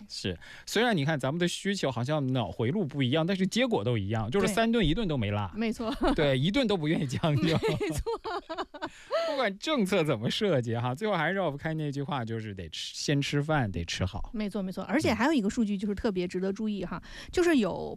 是，虽然你看咱们的需求好像脑回路不一样，但是结果都一样，就是3顿1顿都没落。 没错， 对，1顿都不愿意将就。 没错， 不管政策怎么设计哈，最后还是绕不开那句话，就是得先吃饭，得吃好。 没错没错，而且还有一个数据就是特别值得注意哈，就是有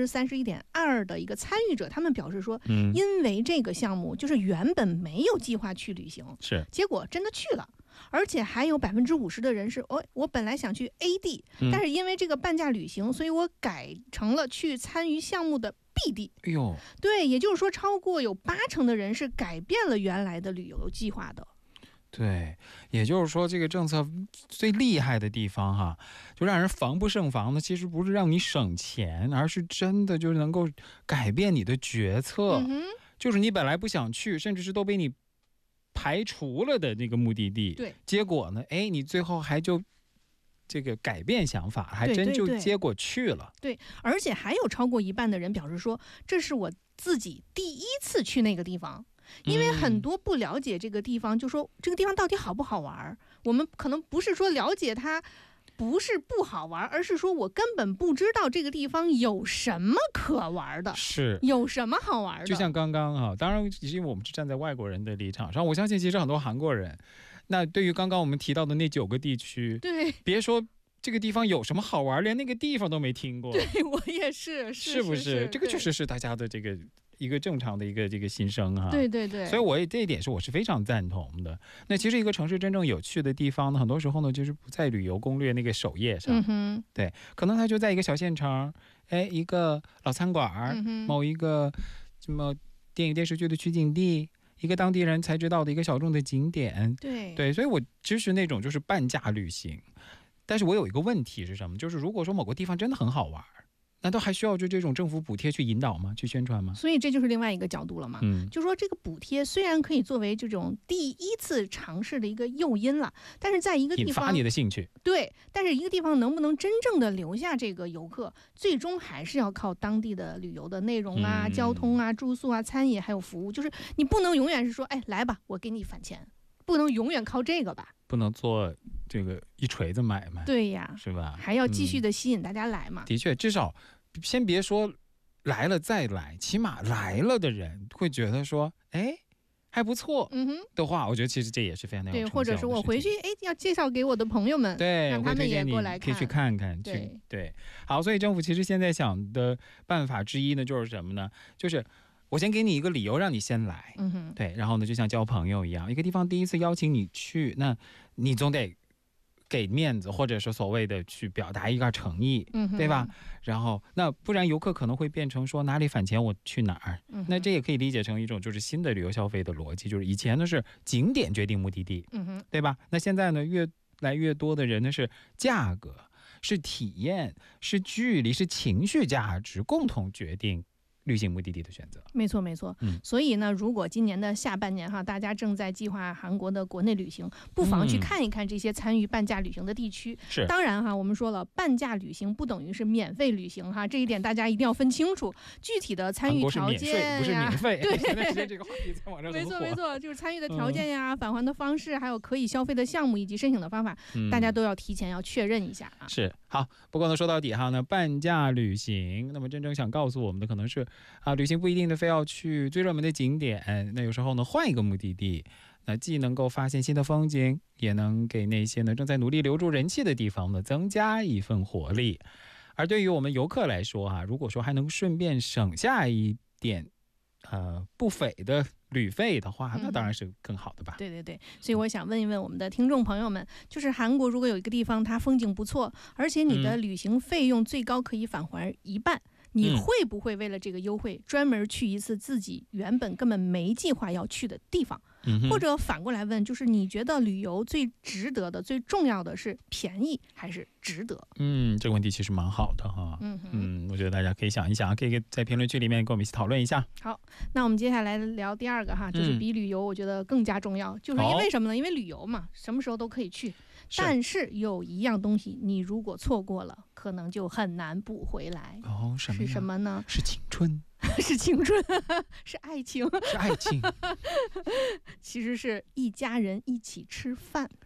31.2%的一个参与者，他们表示说，因为这个项目就是原本没有计划去旅行， 是， 结果真的去了。而且还有50%的人是，我本来想去 A 地，但是因为这个半价旅行，所以我改成了去参与项目的 B 地。 哎呦， 对，也就是说，超过有80%的人是改变了原来的旅游计划的。 对，也就是说，这个政策最厉害的地方哈，就让人防不胜防的，其实不是让你省钱，而是真的就是能够改变你的决策。就是你本来不想去，甚至是都被你排除了的那个目的地， 对， 结果呢，你最后还就这个改变想法，还真就结果去了。 对，而且还有超过一半的人表示说，这是我自己第一次去那个地方。因为很多不了解这个地方，就说这个地方到底好不好玩，我们可能不是说了解它不是不好玩，而是说我根本不知道这个地方有什么可玩的， 是有什么好玩的。 就像刚刚啊，当然因为我们是站在外国人的立场上，我相信其实很多韩国人，那对于刚刚我们提到的那9个地区， 对， 别说这个地方有什么好玩，连那个地方都没听过。 对，我也是， 是不是？这个确实是大家的这个一个正常的一个心声哈。 对对对， 所以我这一点我是非常赞同的。那其实一个城市真正有趣的地方呢，很多时候呢就是不在旅游攻略那个首页上，对，可能它就在一个小县城，一个老餐馆，某一个什么电影电视剧的取景地，一个当地人才知道的一个小众的景点。对，所以我支持那种就是半价旅行。但是我有一个问题是什么？就是如果说某个地方真的很好玩，难道还需要就这种政府补贴去引导吗？去宣传吗？ 所以这就是另外一个角度了嘛。就说这个补贴虽然可以作为这种第一次尝试的一个诱因了，但是在一个地方引发你的兴趣。 对，但是一个地方能不能真正的留下这个游客，最终还是要靠当地的旅游的内容啊、交通啊、住宿啊、餐饮还有服务。就是你不能永远是说，来吧，我给你返钱，不能永远靠这个吧。 不能做这个一锤子买卖，对呀，是吧？ 还要继续的吸引大家来嘛。 的确，至少先别说来了再来，起码来了的人会觉得说，还不错的话，我觉得其实这也是非常有成效的事情。 对，或者是我回去要介绍给我的朋友们， 对， 让他们也过来看， 可以去看看。对，好，所以政府其实现在想的办法之一呢，就是什么呢？就是我先给你一个理由让你先来，对，然后呢就像交朋友一样，一个地方第一次邀请你去，那你总得给面子，或者是所谓的去表达一个诚意，对吧？然后那不然游客可能会变成说哪里返钱我去哪儿，那这也可以理解成一种就是新的旅游消费的逻辑，就是以前呢是景点决定目的地，对吧？那现在呢越来越多的人呢是价格、是体验、是距离、是情绪价值共同决定旅行目的地的选择。 没错没错，所以呢，如果今年的下半年大家正在计划韩国的国内旅行，不妨去看一看这些参与半价旅行的地区。 是， 当然我们说了，半价旅行不等于是免费旅行这一点大家一定要分清楚。具体的参与条件呀， 不是免费， 对， 这个话题在网上没错没错，就是参与的条件呀、返还的方式，还有可以消费的项目以及申请的方法，大家都要提前要确认一下啊。 是，好，不过呢，说到底呢，半价旅行，那么真正想告诉我们的可能是旅行不一定的非要去最热门的景点，那有时候呢换一个目的地，那既能够发现新的风景，也能给那些呢正在努力留住人气的地方呢增加一份活力。而对于我们游客来说如果说还能顺便省下一点不菲的旅费的话，那当然是更好的吧。 对对对，所以我想问一问我们的听众朋友们，就是韩国如果有一个地方它风景不错，而且你的旅行费用最高可以返还一半，你会不会为了这个优惠专门去一次自己原本根本没计划要去的地方？或者反过来问，就是你觉得旅游最值得的、最重要的是便宜还是值得？ 这个问题其实蛮好的哈。我觉得大家可以想一想，可以在评论区里面跟我们一起讨论一下。 好，那我们接下来聊第二个就是比旅游我觉得更加重要，就是因为什么呢？因为旅游嘛，什么时候都可以去，但是有一样东西你如果错过了，可能就很难补回来。是什么呢？ 是青春。 是青春，是爱情， 是爱情， 其实是一家人一起吃饭。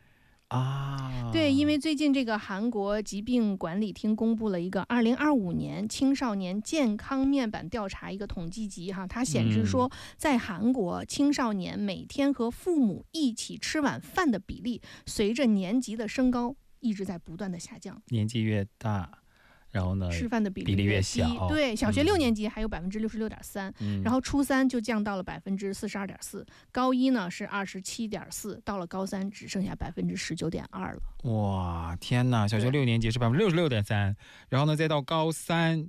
啊。 对，因为最近这个韩国疾病管理厅公布了一个2025年青少年健康面板调查一个统计集哈，它显示说，在韩国青少年每天和父母一起吃晚饭的比例，随着年级的升高，一直在不断的下降。 年纪越大，然后呢， 吃饭的比例越小。对，小学6年级还有66.3%，然后初3就降到了42.4%，高1呢是27.4%，到了高3只剩下19.2%了。 哇，天哪！小学6年级是66.3%，然后呢再到高3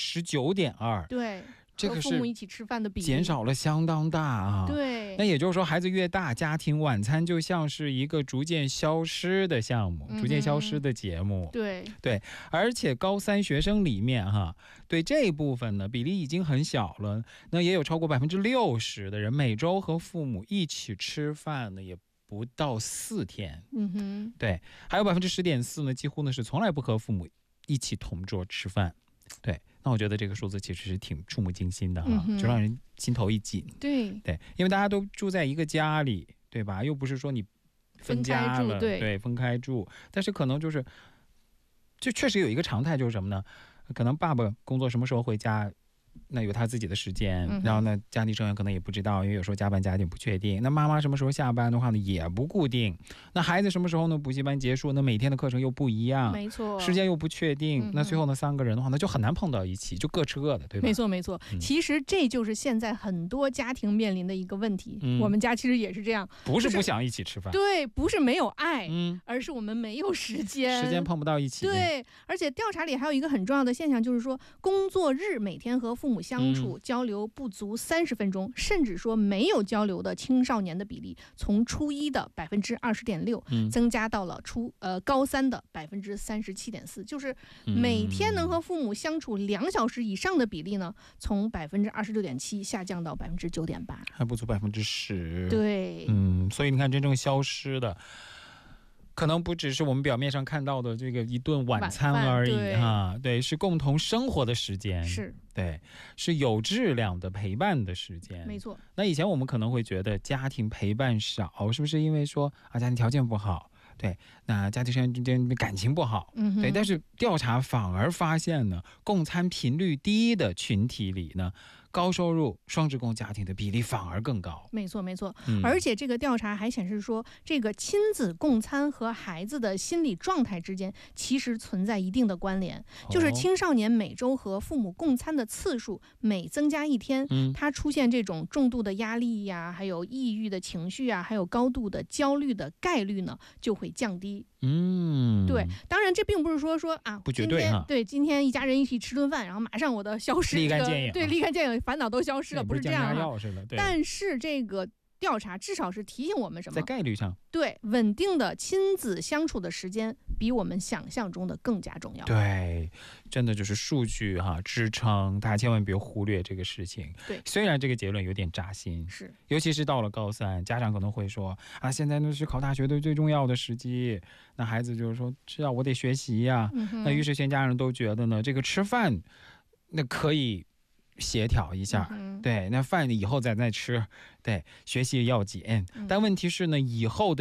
19.2%。 对。 这个和父母一起吃饭的比例减少了相当大啊！ 对， 那也就是说，孩子越大，家庭晚餐就像是一个逐渐消失的项目，逐渐消失的节目。 对， 而且高3学生里面哈，对这一部分呢比例已经很小了。那也有超过60%的人每周和父母一起吃饭呢，也不到4天。对，还有10.4%呢，几乎呢是从来不和父母一起同桌吃饭。对。那我觉得这个数字其实是挺触目惊心的哈，就让人心头一紧。 对， 因为大家都住在一个家里，对吧？又不是说你分家了，对，分开住。但是可能就确实有一个常态，就是什么呢？可能爸爸工作什么时候回家，那有他自己的时间，然后呢，家庭成员可能也不知道，因为有时候加班加点不确定。那妈妈什么时候下班的话呢，也不固定。那孩子什么时候呢？补习班结束，那每天的课程又不一样， 没错， 时间又不确定。那最后呢，3个人的话，那就很难碰到一起，就各吃各的，对吧？ 没错。其实这就是现在很多家庭面临的一个问题。我们家其实也是这样， 不是不想一起吃饭， 对，不是没有爱，而是我们没有时间碰不到一起。 对，而且调查里还有一个很重要的现象，就是说工作日每天和父母相处。交流不足30分钟，甚至说没有交流的青少年的比例，从初1的20.6%，增加到了高3的37.4%，就是每天能和父母相处2小时以上的比例呢，从26.7%下降到9.8%， 还不足10%。 对， 所以你看，真正消失的。可能不只是我们表面上看到的这个一顿晚餐而已哈，对，是共同生活的时间，是有质量的陪伴的时间， 没错。 那以前我们可能会觉得家庭陪伴少，是不是因为说家庭条件不好？对，那家庭成员之间感情不好，对，但是调查反而发现呢，共餐频率低的群体里呢，高收入双职工家庭的比例反而更高。 没错，而且这个调查还显示说，这个亲子共餐和孩子的心理状态之间其实存在一定的关联，就是青少年每周和父母共餐的次数每增加1天，他出现这种重度的压力呀，还有抑郁的情绪啊，还有高度的焦虑的概率呢就会降低。对，当然这并不是说不绝对哈。 对，今天一家人一起吃顿饭，然后马上我的消失， 立竿见影， 对，立竿见影，烦恼都消失了，不是这样的。 但是这个调查至少是提醒我们什么？ 在概率上， 对，稳定的亲子相处的时间比我们想象中的更加重要。 对，真的就是数据支撑，大家千万别忽略这个事情。 对， 虽然这个结论有点扎心， 是， 尤其是到了高3，家长可能会说现在呢是考大学的最重要的时机，那孩子就是说是我得学习呀。那于是全家人都觉得呢，这个吃饭那可以协调一下，对，那饭以后再吃，对，学习要紧。但问题是呢，以后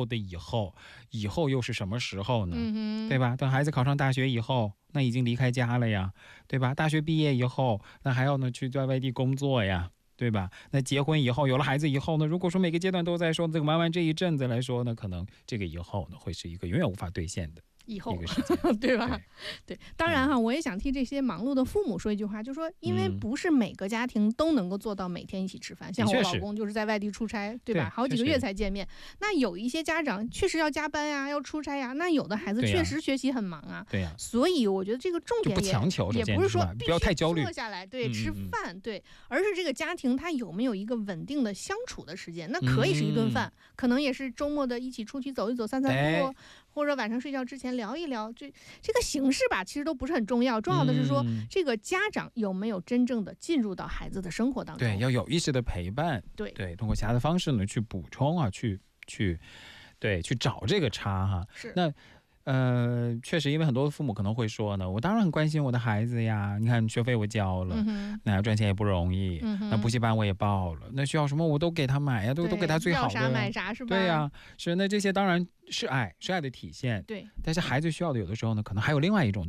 又是什么时候呢？对吧？等孩子考上大学以后，那已经离开家了呀，对吧？大学毕业以后，那还要呢去在外地工作呀，对吧？那结婚以后，有了孩子以后呢，如果说每个阶段都在说这个玩完这一阵子来说呢，可能这个以后呢会是一个永远无法兑现的。 以后对吧？对，当然我也想替这些忙碌的父母说一句话，就是说，因为不是每个家庭都能够做到每天一起吃饭，像我老公就是在外地出差，对吧？好几个月才见面。那有一些家长确实要加班呀，要出差呀，那有的孩子确实学习很忙啊， 对呀。 所以我觉得这个重点也不是说必须坐下来对吃饭对，而是这个家庭他有没有一个稳定的相处的时间？那可以是一顿饭，可能也是周末的一起出去走一走、散散步。或者晚上睡觉之前聊一聊，这个形式吧，其实都不是很重要。重要的是说，这个家长有没有真正的进入到孩子的生活当中？ 对，要有意识的陪伴。对，通过其他的方式呢，去补充去找这个差哈。 是。 确实，因为很多父母可能会说呢，我当然很关心我的孩子呀，你看学费我交了，那要赚钱也不容易，那补习班我也报了，那需要什么我都给他买呀，都给他最好的， 要啥买啥是吧？ 对呀，是那这些当然是爱的体现， 对。 但是孩子需要的有的时候呢，可能还有另外一种